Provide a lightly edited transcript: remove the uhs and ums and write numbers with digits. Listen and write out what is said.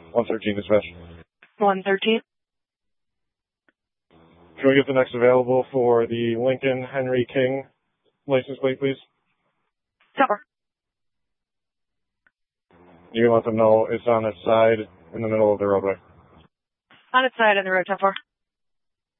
113 dispatch. 113. Can we get the next available for the Lincoln Henry King license plate, please? Tower. You can let them know it's on its side in the middle of the roadway. On its side in the road, 10-4.